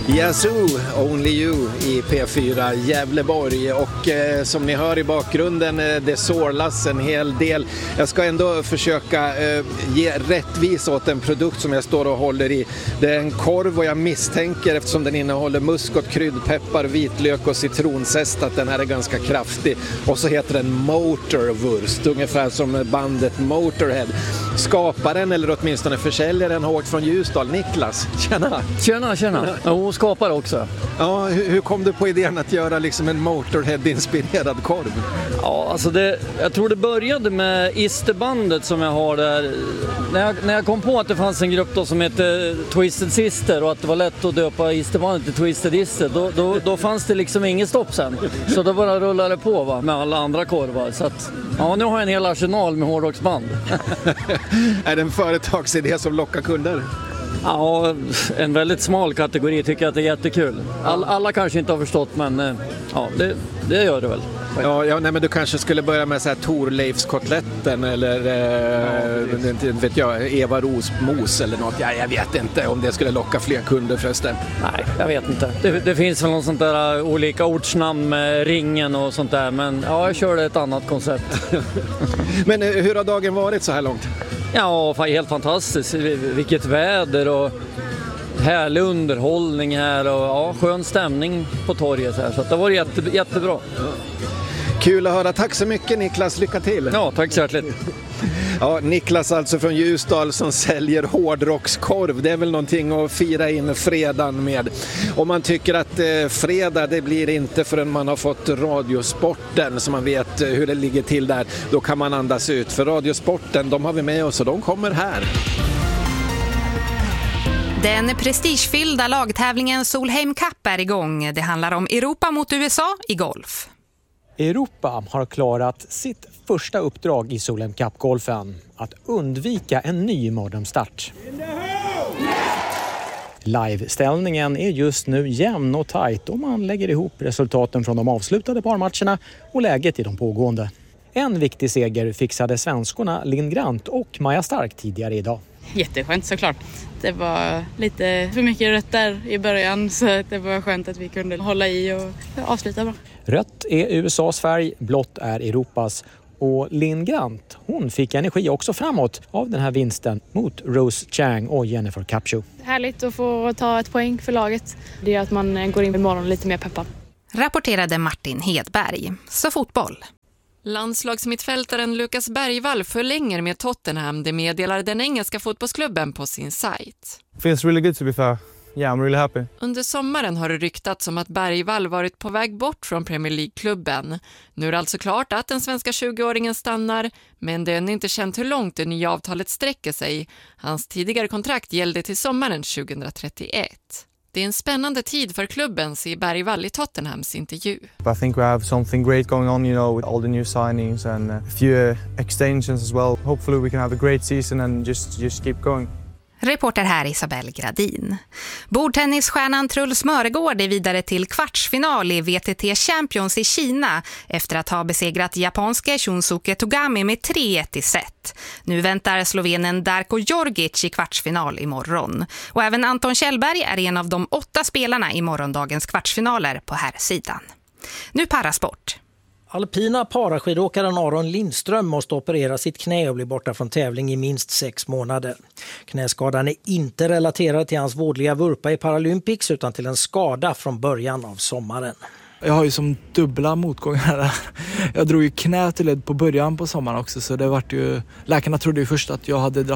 Yazoo, Only You i P4 Gävleborg och som ni hör i bakgrunden det sårlas en hel del. Jag ska ändå försöka ge rättvis åt en produkt som jag står och håller i. Det är en korv och jag misstänker eftersom den innehåller muskot, kryddpeppar, vitlök och citronzest att den här är ganska kraftig. Och så heter den Motorwurst, ungefär som bandet Motorhead. Skaparen eller åtminstone försäljaren har åkt från Ljusdal, Niklas. Tjena. Tjena. Och skapar också. Ja, hur kom du på idén att göra liksom en Motorhead-inspirerad korv? Ja, alltså jag tror det började med Isterbandet som jag har där. När jag kom på att det fanns en grupp då som hette Twisted Sister och att det var lätt att döpa Isterbandet till Twisted Ister, då fanns det liksom inget stopp sen. Så då bara rullade det på med alla andra korvar. Så att, ja, nu har jag en hel arsenal med hårdrocksband. Är det en företagsidé som lockar kunder? Ja, en väldigt smal kategori tycker jag att det är jättekul. Alla kanske inte har förstått, men ja, det gör det väl. Ja, nej, men du kanske skulle börja med så här Torleifskotletten eller vet jag, Eva Rosmos eller något. Jag vet inte om det skulle locka fler kunder förresten. Nej, jag vet inte. Det finns väl någon sånt där olika ortsnamn med ringen och sånt där, men ja, jag körde ett annat koncept. Men hur har dagen varit så här långt? Ja, helt fantastiskt. Vilket väder och härlig underhållning här och ja, skön stämning på torget här. Så det var jättebra. Kul att höra. Tack så mycket Niklas, lycka till. Ja, tack så hjärtligt. Ja, Niklas alltså från Ljusdal som säljer hårdrockskorv. Det är väl någonting att fira in fredagen med. Om man tycker att fredag det blir inte förrän man har fått Radiosporten så man vet hur det ligger till där. Då kan man andas ut. För Radiosporten, de har vi med oss och de kommer här. Den prestigefyllda lagtävlingen Solheim Cup är igång. Det handlar om Europa mot USA i golf. Europa har klarat sitt första uppdrag i Solheim Cup-golfen, att undvika en ny mardrömsstart. Liveställningen är just nu jämn och tajt om man lägger ihop resultaten från de avslutade parmatcherna och läget i de pågående. En viktig seger fixade svenskorna Linn Grant och Maja Stark tidigare idag. Jätteskönt såklart. Det var lite för mycket rött där i början så det var skönt att vi kunde hålla i och avsluta bra. Rött är USAs färg, blått är Europas. Och Linn Grant, hon fick energi också framåt av den här vinsten mot Rose Chang och Jennifer Capshaw. Härligt att få ta ett poäng för laget. Det är att man går in imorgon lite mer peppad. Rapporterade Martin Hedberg. Så fotboll. Landslagsmittfältaren Lukas Bergvall förlänger med Tottenham, det meddelar den engelska fotbollsklubben på sin sajt. Feels really good to be fair. Yeah, I'm really happy. Under sommaren har det ryktats om att Bergvall varit på väg bort från Premier League-klubben. Nu är det alltså klart att den svenska 20-åringen stannar, men det är inte känt hur långt det nya avtalet sträcker sig. Hans tidigare kontrakt gällde till sommaren 2031. Det är en spännande tid för klubben, säger Bergvall i Tottenhams intervju. I think we have something great going on, with all the new signings and a few extensions as well. Hopefully we can have a great season and just keep going. Reporter här Isabel Gradin. Bordtennisstjärnan Truls Mörgård är vidare till kvartsfinal i VTT Champions i Kina efter att ha besegrat japanska Shunsuke Togami med 3-1 i set. Nu väntar slovenen Darko Djordjic i kvartsfinal imorgon. Och även Anton Kjellberg är en av de 8 spelarna i morgondagens kvartsfinaler på här sidan. Nu parasport. Alpina paraskidåkaren Aron Lindström måste operera sitt knä och bli borta från tävling i minst 6 månader. Knäskadan är inte relaterad till hans vårdliga vurpa i Paralympics utan till en skada från början av sommaren. Jag har ju som dubbla motgångar där. Jag drog ju knä till led på början på sommaren också, så det vart ju... Läkarna trodde ju först att jag hade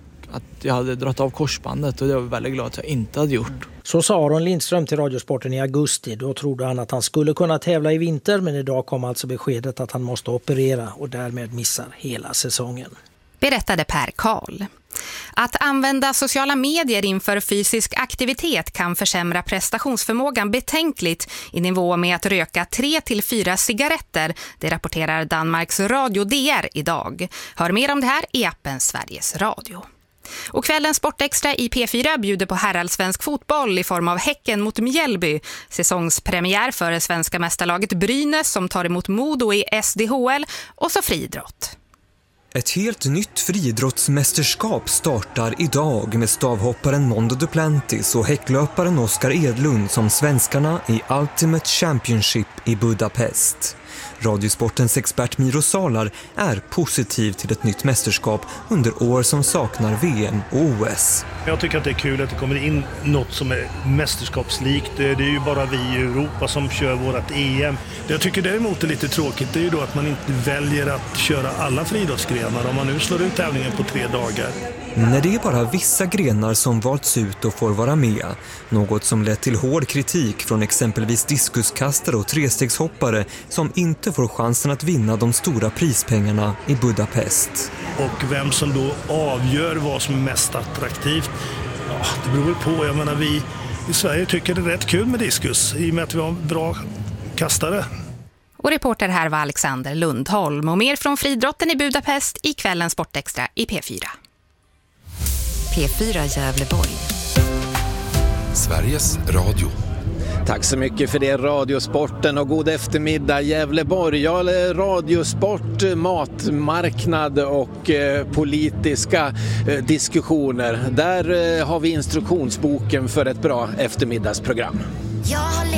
dratt av korsbandet och det var väldigt glad att jag inte hade gjort. Så sa Aron Lindström till Radiosporten i augusti. Då trodde han att han skulle kunna tävla i vinter, men idag kom alltså beskedet att han måste operera och därmed missar hela säsongen. Berättade Per Karl. Att använda sociala medier inför fysisk aktivitet kan försämra prestationsförmågan betänkligt i nivå med att röka 3-4 cigaretter. Det rapporterar Danmarks Radio DR idag. Hör mer om det här i appen Sveriges Radio. Och kvällens Sportextra i P4 bjuder på herrallsvensk fotboll i form av Häcken mot Mjällby. Säsongspremiär för det svenska mästarlaget Brynäs som tar emot Modo i SDHL och så friidrott. Ett helt nytt friidrottsmästerskap startar idag med stavhopparen Mondo Duplantis och häcklöparen Oskar Edlund som svenskarna i Ultimate Championship i Budapest. Radiosportens expert Miro Salar är positiv till ett nytt mästerskap under år som saknar VM och OS. Jag tycker att det är kul att det kommer in något som är mästerskapslikt. Det är ju bara vi i Europa som kör vårt EM. Det jag tycker däremot är lite tråkigt, det är ju då att man inte väljer att köra alla friidrottsgrenar om man nu slår ut tävlingen på 3 dagar. När det är bara vissa grenar som valts ut och får vara med, något som lett till hård kritik från exempelvis diskuskastare och trestegshoppare som inte får chansen att vinna de stora prispengarna i Budapest. Och vem som då avgör vad som är mest attraktivt, ja, det beror på. Jag menar, vi i Sverige tycker det är rätt kul med diskus i och med att vi har bra kastare. Och reporter här var Alexander Lundholm. Och mer från friidrotten i Budapest i kvällens Sportextra i P4. P4 Gävleborg. Sveriges Radio. Tack så mycket för det, Radiosporten, och god eftermiddag Gävleborg. Ja, radiosport, matmarknad och politiska diskussioner. Där har vi instruktionsboken för ett bra eftermiddagsprogram.